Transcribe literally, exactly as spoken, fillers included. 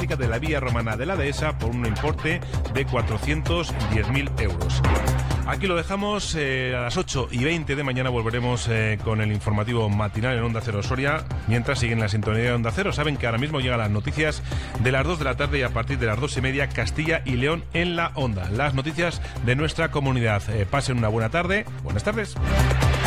hidráulica de la vía romana de la Dehesa por un importe de cuatrocientos diez mil euros. Aquí lo dejamos, eh, a las ocho y veinte de mañana volveremos eh, con el informativo matinal en Onda Cero Soria. Mientras siguen la sintonía de Onda Cero, saben que ahora mismo llegan las noticias de las dos de la tarde y a partir de las dos y media Castilla y León en la Onda. Las noticias de nuestra comunidad. Eh, pasen una buena tarde. Buenas tardes.